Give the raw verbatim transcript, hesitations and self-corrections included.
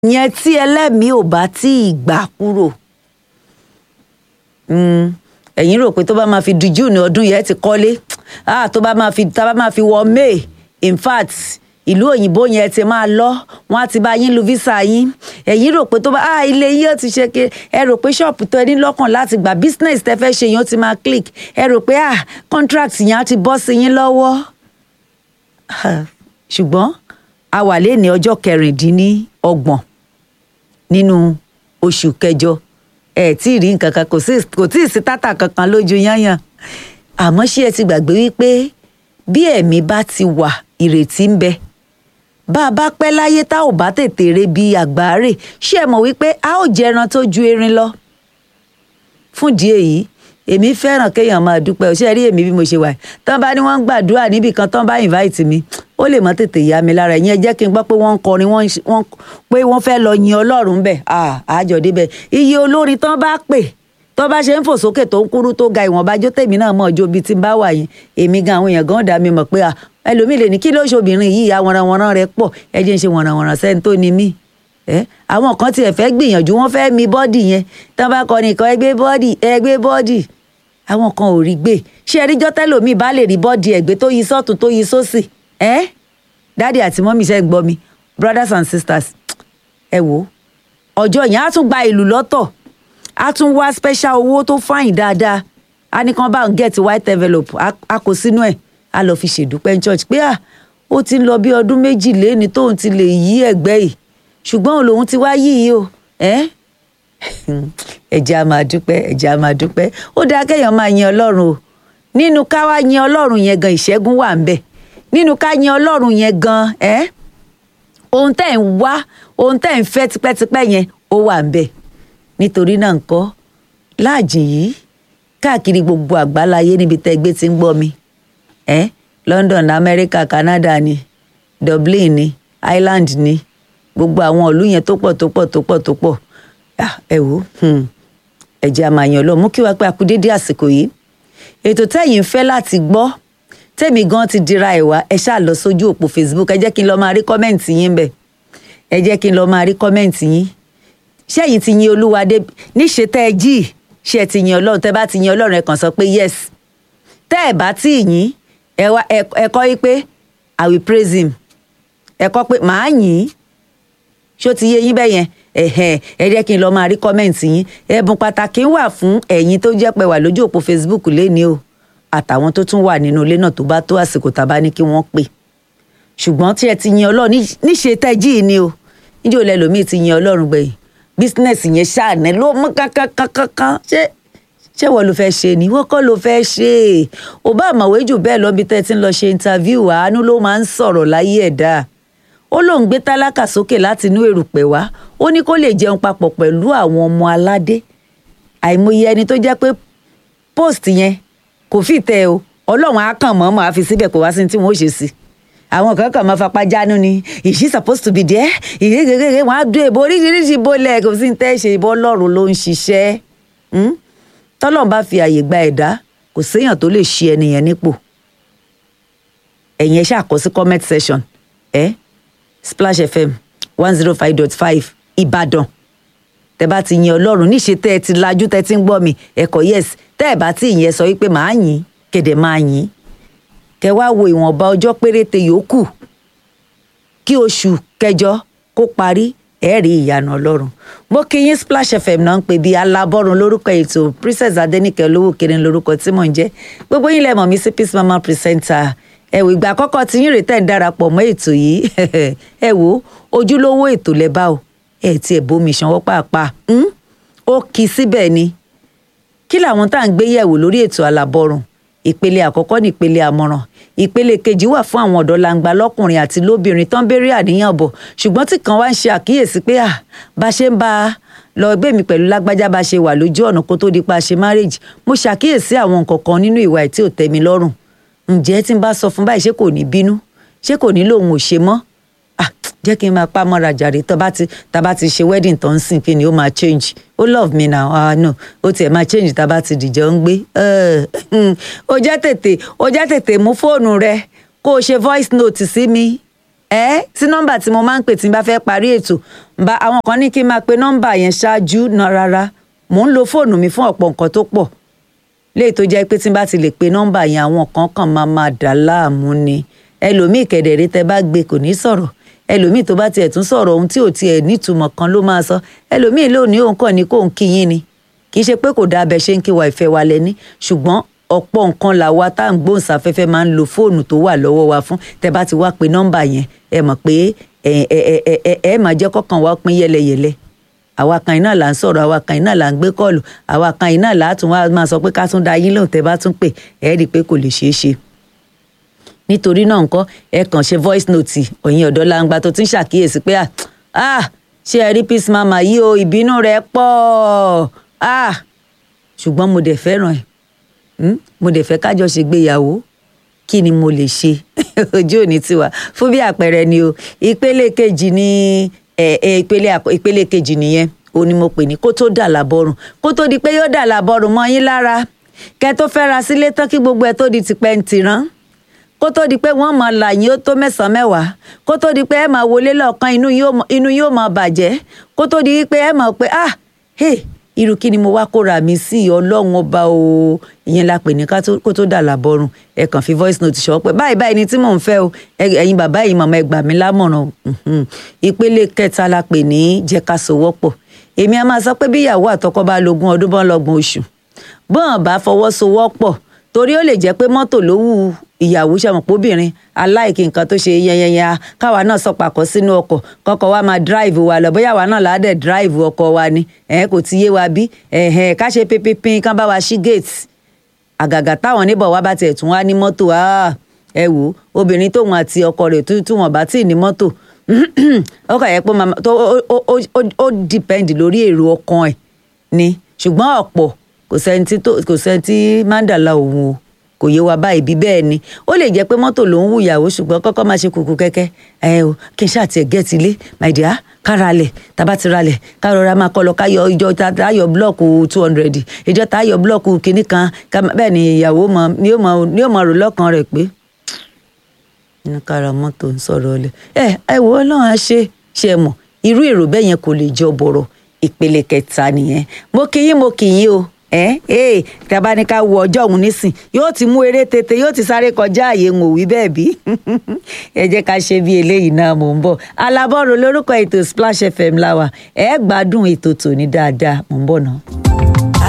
yẹn tí ẹlẹ́mìí ò bá tí ì gbà kúrò. ẹ̀yin rò pé tó bá máa fi di June ọdún yẹn ti kọ́lé ah tó bá máa fi tá bá máa fi wọ May in fact ìlú òyìnbó yẹn ti máa lọ wọn á ti bá yín lu visa yín. ẹ̀yin rò pé tó bá ah ilé yín ó ti ṣe ké ẹ rò pé ṣọ́ọ̀pù tó ní lọ́kàn láti gba business tẹ́ fẹ́ ṣe yín ó ti máa click ẹ rò pé ah contract yẹn á ti bọ́ sí yín lọ́wọ́. ṣùgbọ́n a wà lé ní ọjọ́ kẹrìndínlọ́gbọ̀n nínú oṣù kẹjọ ẹ tí ì rí nǹkan kan kò tí ì sí tátà kankan lójú yányàn. àmọ́ ṣé ẹ ti gbàgbé wípé bí ẹ̀mí bá ti wà ìrètí ń bẹ bá a bá pẹ́ láyé tá ò bá tètè re bí àgbáre ṣé ẹ mọ̀ wípé a ó jẹ ẹran tó ju erin lọ. fún ìdí èyí èmi fẹ́ràn kéèyàn máa dúpẹ́ ṣé ẹ rí èmi bí mo ṣe wà tán bá ní wọ́n ń gbàdúrà níbì kan tán bá invite mi ó lè mọ́ tètè yá mi lára ìyẹn jẹ́ kí n gbọ́ pé wọ́n ń kọrin wọ́n pé wọ́n fẹ́ lọ yin Ọlọ́run bẹ̀ àjọ débẹ̀ iye olórin tán bá pè tó bá ṣe ń fò sókè tó ń kúrú tó ga ìwọ̀nba jó tèmi náà mọ̀ ọjọ́ bíi tí ń bá wà yẹn èmi gan àwọn èèyàn gan dá mi mọ̀ pé ẹlòmíì lè ní kí ló ṣobìnrin yìí àwọ̀nranwọ̀nran rẹ̀ pọ̀ ẹ jẹ́ ń ṣe wọ̀nranwọ̀nran sẹ́ni tó ni mí. àwọn kan tiẹ̀ fẹ́ gbìyànjú wọ́n fẹ́ mi bọ́dì yẹn tán bá kọ nìkan ẹgbẹ́ bọ́dì ẹgbẹ́ bọ́dì àwọn kan ò rí gbé ṣé ẹríjọ́ tẹ́lòmíì bá lè rí bọ́dì ẹ̀gbẹ́ tó yí sọ́tún tó yí sósì dáàdì àti mọ́mí ṣe ń gbọ́ mi brothers and sisters ẹ wò ọjọ́ yẹn á tún gba ìlú lọ́tọ̀ a tún wá special owó tó fáyìn dáadáa a ní kàn bá ń get white envelope a kò sínú ẹ̀ a lọ fi ṣèdúpẹ́ ní church pé à ó ti ń lọ bí ọdún méjì léni tóun ti lè yí ẹ̀gbẹ́ yìí ṣùgbọ́n òun lòun ti wá yí yìí o ẹ̀jẹ̀ a máa dúpẹ́ ẹ̀jẹ̀ a máa dúpẹ́ ó dáa kéèyàn máa yin Ọlọ́run o nínú ká wá yin Ọlọ́run yẹn gan ìṣẹ́gun wà ń bẹ̀ nínú ká yin Ọlọ́run yẹn gan ohun tẹ́ ń wá ohun tẹ́ ń fẹ́ tipẹ́tipẹ́ yẹn ó wà ń bẹ̀ nítorí náà ńkọ́ láàjìn yìí káàkiri gbogbo àgbáláyé níbi tẹ́gbẹ́ ti ń gbọ́ mi eh? London America Canada ni Dublin ni Ireland ni gbogbo àwọn ìlú yẹn tó pọ̀ tó pọ̀ tó pọ̀ tó pọ̀ ẹ wò ẹ jẹ́ a máa yan Ọlọ́run mú kí wá pé a kú dédé àsìkò yìí ètò tẹ́yìn ń fẹ́ láti gbọ́ tẹ́mi gan ti dira ẹ̀ wá ẹ ṣáà lọ sójú òpó Facebook ẹ jẹ́ kí n lọ máa rí kọ́mẹ́ǹtì yín bẹ̀ ẹ jẹ́ kí n lọ máa rí kọ́mẹ́ǹtì yín ṣẹ́yìn ti yin Olúwa dé níṣe tẹ́ ẹ jí ṣe ẹ ti yin Ọlọ́run tẹ́ bá ti yin Ọlọ́run ẹ kàn sọ pé yes tẹ́ ẹ bá tí ì yìn ẹ kọ́ yí pé I will praise him ẹ kọ́ pé màá yìn ṣó ti yé yín bẹ́ẹ̀ yẹn ẹ̀hẹ̀ ẹ jẹ́ kí n lọ máa rí kọ́mẹ́ǹtì yín ẹ̀bùn pàtàkì wà fún ẹ̀yin tó jẹ́ pé wà lójú òpó Facebook léni o àtàwọn tó tún wà nínú ilé náà tó bá tó àsìkò tàbá ní kí wọ́n pè ṣùgbọ́n tí ẹ ti yin Ọlọ́run níṣe tẹ́ jí ni o níjẹ́ olè lòmíì ti yin Ọlọ́run gbẹ̀yìn bísínẹ́sì yẹn ṣáàní ló mú kankankankan ṣé ṣé wọ́n ló fẹ́ ṣe ni wọ́n kọ́ ló fẹ́ ṣe ò bá àmọ̀wé jù bẹ́ẹ̀ lọ́bi tẹ́ ti ń lọ ṣe interview àánú ló máa ń sọ̀rọ̀ láyé ẹ̀dá ó lóun gbé tálákà sókè láti inú èrùpẹ̀ wá ó ní kó lè jẹun papọ̀ pẹ̀lú àwọn ọmọ aládé àìmọye ẹni tó jẹ́ pé post yẹn kò fi tẹ o Ọlọ́run á kàn mọ́ mọ́ àfi síbẹ̀ kó wá sí tí wọ́n ó ṣe sí àwọn kan kàn máa fapá jánu ni is she supposed to be there ìrégèrè wọn á dún èbó oríṣiríṣi bólẹ̀ kò sí ní tẹ́ ṣe ìbọn Ọlọ́run ló ń ṣiṣẹ́ tọ́lọ́run bá fi àyè gba ẹ̀dá kò séèyàn tó lè ṣe ẹnìyẹn nípò ẹ̀yin ẹ ṣáà kọ sí comment section ẹ Splash F M one zero five dot five Ìbàdàn tẹ́ bá ti yin Ọlọ́run níṣe tẹ́ ẹ ti lajú tẹ́ ti ń gbọ́ mi ẹ kọ yes tẹ́ ẹ bá ti ìyẹn sọ wípé màá yìn kéde máa yìn kẹ wá wo ìwọ̀nba ọjọ́ péréte yòókù kí oṣù kẹjọ kó parí ẹ rí ìyanu Ọlọ́run mo kí yín Splash F M náà ń pè bí alábọ́run lórúkọ ètò Princess Adéníkẹ́ olówó kiri lórúkọ tí mò ń jẹ́ gbogbo yín lẹ mọ̀ mí sí Peace Mama presenter ẹ wò ìgbà àkọ́kọ́ tí yín rètẹ́ ń darapọ̀ mọ́ ètò yìí ẹ wò ojúlówó ètò lẹ́bàá o ẹ ti ẹ̀ bómi ìṣanwó pàápàá ó kì í síbẹ̀ ni kí làwọn tá à ń gbé yẹ̀wò lórí ètò alábọ́run ìpele àkọ́kọ́ ní ìpele àmọ̀ràn ìpele kejì wà fún àwọn ọ̀dọ́ langba lọ́kùnrin àti lóbìnrin tán béèrè àníyàn bọ̀ ṣùgbọ́n tí kan wá ń ṣe àkíyèsí pé à bá ṣe ń bá a lọ ẹgbẹ́ mi pẹ̀lú lágbájá bá ṣe wà lójú ọ̀nà kó tó di pa ṣe márèjì mo ṣàkíyèsí àwọn nǹkan kan nínú ìwà ẹ̀ tí ò tẹ́ mi lọ́rùn ǹjẹ́ tí n bá sọ fún báyìí ṣé kò ní bínú ṣé kò ní lòun ò ṣe mọ́ ah jẹ́ kí n máa pa mọ́ra jàre tá bá ti ṣe wedding tó ń sìn kí ni ó máa change ó love me now ah no ó tiẹ̀ máa change tá bá ti dìjọ́ ń gbé ó jẹ́ tètè ó jẹ́ tètè mú fóònù rẹ kó o ṣe voice note sí mi ẹ sí nọ́mbà tí mo máa ń pè tí n bá fẹ́ parí ètò bá àwọn kan ní kí n máa pe nọ́mbà yẹn ṣáájú náà rárá mò ń lo fóònù mi fún ọ̀pọ̀ nǹkan tó pọ̀ léyìí tó jẹ́ pé tí n bá ti lè pe nọ́mbà yẹn àwọn kan kàn máa máa dà láàmú ni ẹlòmíì kẹ̀dẹ̀rẹ́ tẹ bá gbé kò ní sọ̀rọ̀ ẹlòmíì tó bá tiẹ̀ tún sọ̀rọ̀ ohun tí ò tiẹ̀ nítumọ̀ kan ló máa sọ ẹlòmíì lónìí òun kàn ní kó ń kí yín ni kì í ṣe pé kò dáa bẹ ṣe ń kí wa ìfẹ́ wa lẹ́ni ṣùgbọ́n ọ̀pọ̀ nǹkan làwa tá à ń gbóhùnsáfẹ́fẹ́ máa ń lo fóònù tó wà lọ́wọ́ wa fún tẹ bá ti wá pe nọ́mbà yẹn ẹ mọ̀ pé ẹ ẹ ẹ ẹ ẹ máa jẹ́ kọ́kàn wa pín yẹlẹyẹlẹ àwa kan iná là ń sọ̀rọ̀ àwa kan iná là ń gbé kọ́ọ̀lù àwa kan iná là á tún wá máa sọ pé ká tún da yín lóhùn tẹ bá tún pè ẹ rí i pé kò lè ṣeé ṣe nítorí náà nǹkan ẹ kàn ṣe voice note òyìn ọ̀dọ́ langba tó ti ń ṣàkíyèsí pé ah ṣé ẹ rí peace mama yìí o ìbínú rẹ̀ pọ̀ ah ṣùgbọ́n mo dẹ̀ fẹ́ràn ẹ̀ mo dẹ̀ fẹ́ kájọ ṣègbéyàwó kí ni mo lè ṣe ojú òní tiwa fún bí àpẹẹrẹ ni o ìpele kejì ni ẹ ẹ ìpele ìpele kejì nìyẹn o ni mo pè ní kó tó dà lábọ́rùn kó tó di pé yóò dà lábọ́rùn mọ́ yín lára kẹ́ tó fẹ́ ra sílé tán kí gbogbo ẹ̀ tó di tipẹ́ ń tirán kó tó di pé wọ́n máa là yín ó tó mẹ́sàn-án mẹ́wàá kó tó di pé ẹ máa wọlé lọ́ọ̀kan inú yóò máa bàjẹ́ kó tó di pé ẹ máa pé ah hey irú kí ni mo wá kóra mi sí ọlọ́run ọba o ìyẹn la pè ní kó tó dà lábọ́rùn ẹ kàn fi voice note ṣọ́ pé báyìí báyìí ni tí mò ń fẹ́ o ẹ̀yin bàbá ẹ̀yin màmá ẹ gbà mí lámọ̀ràn ìpele kẹta la pè ní jẹ́ ká sowọ́pọ̀ èmi a máa sọ pé bí ìyàwó àtọkọ bá lógún ọdún bọ́n lọ́gbọ̀n oṣù bọ́n bá fọwọ́sowọ́pọ̀ torí ó lè jẹ́ pé mọ́tò ló wù ìyàwó ṣàmùpọ̀ obìnrin aláìkí nǹkan tó ṣe yẹnyẹnyẹ káwa náà sọ pàkọ́ sínú ọkọ̀ kọ́kọ́ wa máa drive wa lọ bóyá wa náà láàdẹ̀ drive ọkọ̀ wa ni ẹ̀ kò ti yé wa bí ẹ̀hẹ̀ ká ṣe pínpín kán bá wa ṣí gate àgàgà táwọn níbọ̀ wá bá tiẹ̀ tún wá ní mọ́tò ẹ wò obìnrin tóun àti ọkọ rẹ̀ tí wọ́n bá tì ní mọ́tò ọkọ̀ yẹn pé ó depend lórí èrò ọkàn ẹ̀ ni ṣùgbọ́n ọ̀pọ̀ kò sẹ́ni tí mandala òun o kò yé wa báyìí bí bẹ́ẹ̀ ni ó lè jẹ́ pé mọ́tò ló ń wù ìyàwó ṣùgbọ́n kọ́kọ́ máa ṣe kùkù kẹ́kẹ́ ẹ o kí n ṣáà tiẹ̀ gẹ́ẹ̀tì ilé my dear ká ralẹ̀ tàbá ti ralẹ̀ ká rọra máa kọ́ lọ ká yọ ìjọ tá a yọ búlọ́ọ̀kù two hundred ìjọ tá a yọ búlọ́ọ̀kù kìíní kan bẹ́ẹ̀ ni ìyàwó ni yóò máa rò lọ́kàn rẹ̀ pé inú kára mọ́tò ń sọ̀rọ̀ ọ̀lẹ̀ ẹ ẹ wo ọlọ́run á ṣe ṣe mọ̀ irú èrò bẹ́ẹ̀ yẹn kò lè jọ bọ̀rọ̀ ìpele kẹta nìyẹn mo kì í mo kì í o ẹ ẹ tí a bá ní ká wo ọjọ́ òun nísìn yóò ti mú eré tètè yóò ti sáré kọjá àyè ń òwí bẹ́ẹ̀ bí ẹ jẹ́ ká ṣe bí eléyìí náà mò ń bọ̀ alábọ́rò lórúkọ ètò Splash F M láwà ẹ gbádùn ètò tòní dáadáa mò ń bọ̀ náà.